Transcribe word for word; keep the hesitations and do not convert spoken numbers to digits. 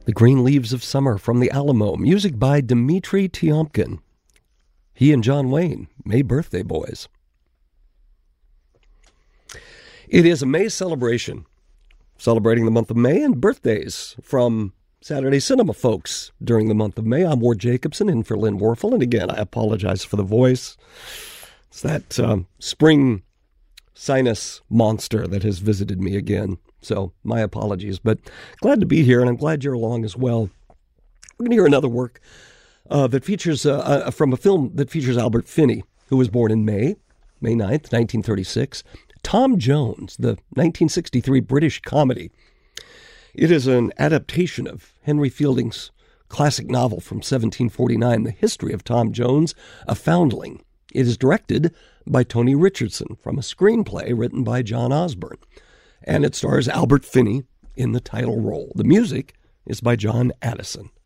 The Green Leaves of Summer from the Alamo, music by Dmitri Tiomkin. He and John Wayne, May birthday boys. It is a May celebration, celebrating the month of May and birthdays from Saturday Cinema folks during the month of May. I'm Ward Jacobson in for Lynn Warfel, and again, I apologize for the voice. It's that um, spring sinus monster that has visited me again. So my apologies, but glad to be here, and I'm glad you're along as well. We're going to hear another work uh, that features uh, uh, from a film that features Albert Finney, who was born in May, May ninth, nineteen thirty-six. Tom Jones, the nineteen sixty-three British comedy. It is an adaptation of Henry Fielding's classic novel from seventeen forty-nine, The History of Tom Jones, a Foundling. It is directed by Tony Richardson from a screenplay written by John Osborne. And it stars Albert Finney in the title role. The music is by John Addison.